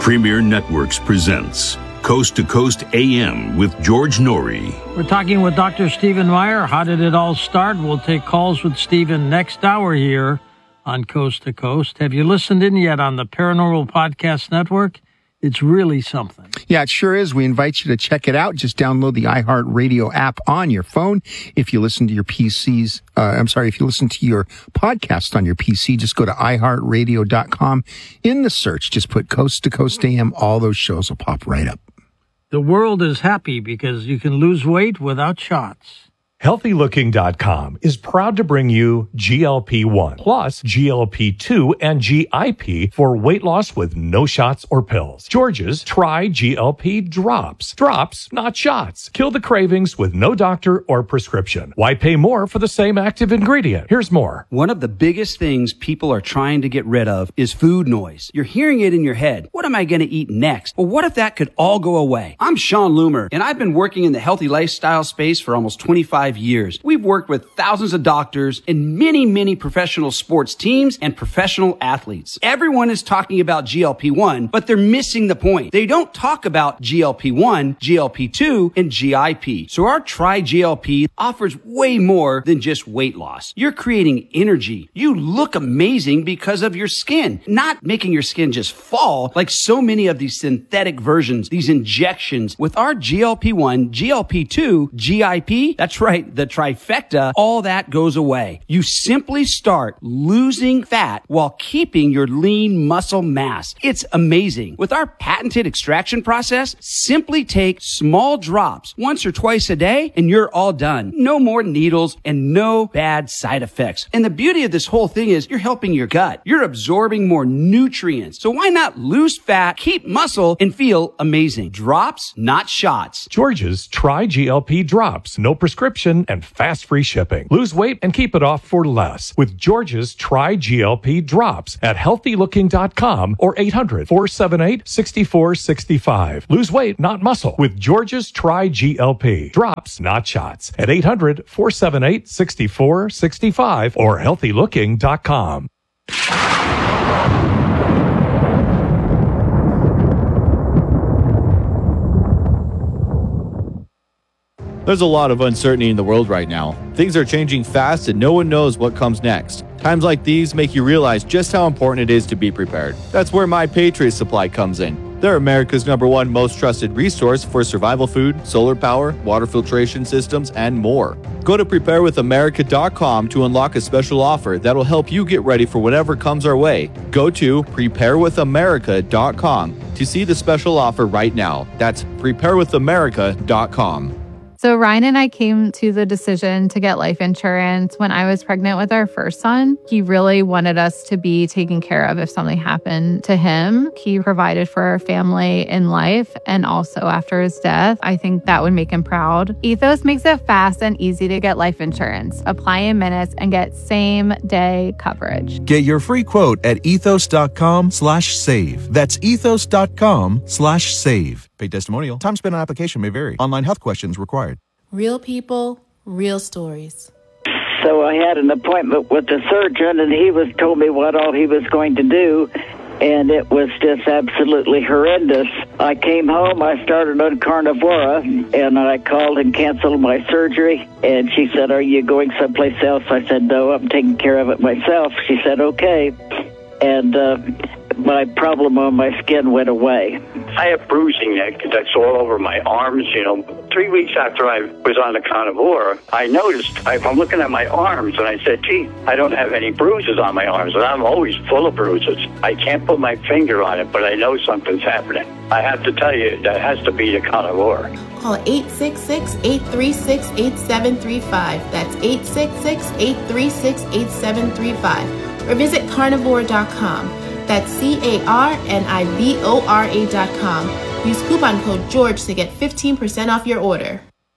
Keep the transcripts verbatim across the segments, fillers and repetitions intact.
Premier Networks presents Coast to Coast A M with George Norrie. We're talking with Doctor Stephen Meyer. How did it all start? We'll take calls with Stephen next hour here on Coast to Coast. Have you listened in yet on the Paranormal Podcast Network? It's really something. Yeah, it sure is. We invite you to check it out. Just download the iHeartRadio app on your phone. If you listen to your P Cs, uh, I'm sorry, if you listen to your podcast on your P C, just go to i heart radio dot com. In the search, just put Coast to Coast A M. All those shows will pop right up. The world is happy because you can lose weight without shots. Healthy Looking dot com is proud to bring you G L P one plus G L P two and G I P for weight loss with no shots or pills. George's Try G L P Drops. Drops, not shots. Kill the cravings with no doctor or prescription. Why pay more for the same active ingredient? Here's more. One of the biggest things people are trying to get rid of is food noise. You're hearing it in your head. What am I going to eat next? Well, what if that could all go away? I'm Sean Loomer, and I've been working in the healthy lifestyle space for almost twenty-five years. We've worked with thousands of doctors and many, many professional sports teams and professional athletes. Everyone is talking about G L P one, but they're missing the point. They don't talk about G L P one, G L P two, and G I P. So our Try G L P offers way more than just weight loss. You're creating energy. You look amazing because of your skin, not making your skin just fall like so many of these synthetic versions, these injections. With our G L P one, G L P two, G I P, that's right, the trifecta, all that goes away. You simply start losing fat while keeping your lean muscle mass. It's amazing. With our patented extraction process, simply take small drops once or twice a day and you're all done. No more needles and no bad side effects. And the beauty of this whole thing is you're helping your gut. You're absorbing more nutrients. So why not lose fat, keep muscle, and feel amazing? Drops, not shots. George's Try G L P Drops. No prescription and fast free shipping. Lose weight and keep it off for less with George's Try G L P Drops at healthy looking dot com or eight hundred, four seven eight, six four six five. Lose weight, not muscle with George's Try G L P Drops, not shots at eight hundred, four seven eight, six four six five or healthy looking dot com. There's a lot of uncertainty in the world right now. Things are changing fast and no one knows what comes next. Times like these make you realize just how important it is to be prepared. That's where My Patriot Supply comes in. They're America's number one most trusted resource for survival food, solar power, water filtration systems, and more. Go to prepare with america dot com to unlock a special offer that'll help you get ready for whatever comes our way. Go to prepare with america dot com to see the special offer right now. That's prepare with america dot com. So Ryan and I came to the decision to get life insurance when I was pregnant with our first son. He really wanted us to be taken care of if something happened to him. He provided for our family in life and also after his death. I think that would make him proud. Ethos makes it fast and easy to get life insurance. Apply in minutes and get same day coverage. Get your free quote at ethos dot com slash save. That's ethos dot com slash save. Paid testimonial. Time spent on application may vary. Online health questions required. Real people, real stories. So I had an appointment with the surgeon, and he was told me what all he was going to do, and it was just absolutely horrendous. I came home, I started on Carnivora, and I called and canceled my surgery, and she said, "Are you going someplace else?" I said, "No, I'm taking care of it myself." She said, "Okay," and uh, my problem on my skin went away. I have bruising that, that's all over my arms, you know. Three weeks after I was on the Carnivora, I noticed, I, I'm looking at my arms, and I said, gee, I don't have any bruises on my arms, and I'm always full of bruises. I can't put my finger on it, but I know something's happening. I have to tell you, that has to be the Carnivora. Call eight six six, eight three six, eight seven three five. That's eight six six, eight three six, eight seven three five. Or visit carnivora dot com. That's C A R N I V O R A dot com. Use coupon code George to get fifteen percent off your order.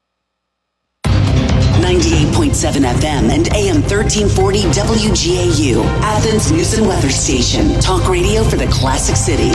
ninety-eight point seven F M and A M thirteen forty W G A U. Athens News and Weather Station. Talk radio for the Classic City.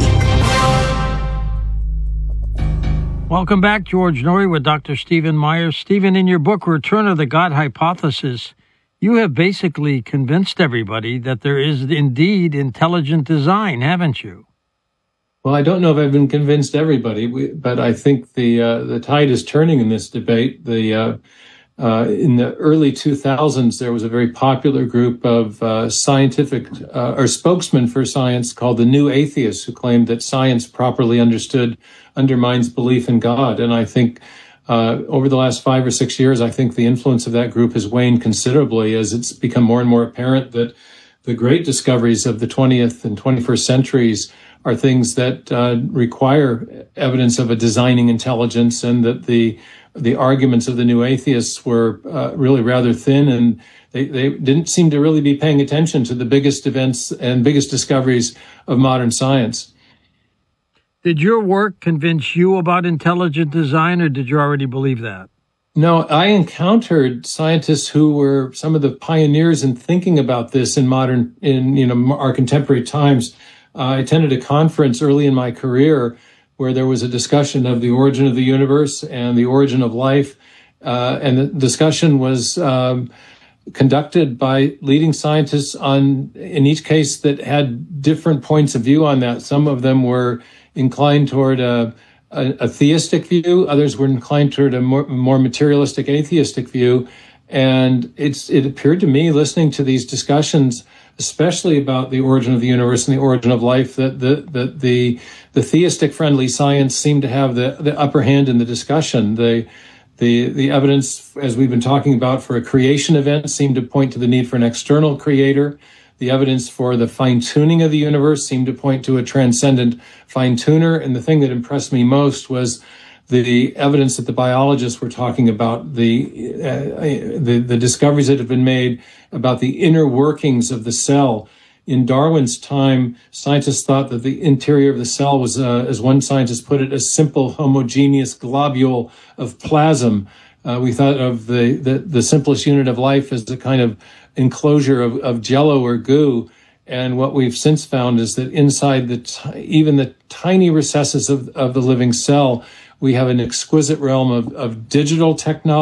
Welcome back, George Norrie with Doctor Stephen Meyer. Stephen, in your book, Return of the God Hypothesis, you have basically convinced everybody that there is indeed intelligent design, haven't you? Well, I don't know if I've been convinced everybody, but I think the uh, the tide is turning in this debate. The uh, uh, in the early two thousands, there was a very popular group of uh, scientific uh, or spokesmen for science called the New Atheists, who claimed that science properly understood undermines belief in God. And I think uh, over the last five or six years, I think the influence of that group has waned considerably as it's become more and more apparent that the great discoveries of the twentieth and twenty-first centuries are things that uh, require evidence of a designing intelligence, and that the the arguments of the New Atheists were uh, really rather thin, and they, they didn't seem to really be paying attention to the biggest events and biggest discoveries of modern science. Did your work convince you about intelligent design, or did you already believe that? No, I encountered scientists who were some of the pioneers in thinking about this in modern, in you know our contemporary times. Uh, I attended a conference early in my career where there was a discussion of the origin of the universe and the origin of life, uh, and the discussion was um, conducted by leading scientists on, in each case, that had different points of view on that. Some of them were inclined toward a, a, a theistic view, others were inclined toward a more, more materialistic atheistic view, and it's it appeared to me, listening to these discussions, especially about the origin of the universe and the origin of life, that the that the the theistic friendly science seemed to have the, the upper hand in the discussion. The the the evidence, as we've been talking about, for a creation event seemed to point to the need for an external creator. The evidence for the fine-tuning of the universe seemed to point to a transcendent fine-tuner. And the thing that impressed me most was the evidence that the biologists were talking about, the, uh, the the discoveries that have been made about the inner workings of the cell. In Darwin's time, scientists thought that the interior of the cell was, uh, as one scientist put it, a simple homogeneous globule of plasm. Uh, we thought of the, the, the simplest unit of life as a kind of enclosure of, of jello or goo. And what we've since found is that inside the t- even the tiny recesses of, of the living cell, we have an exquisite realm of, of digital technology.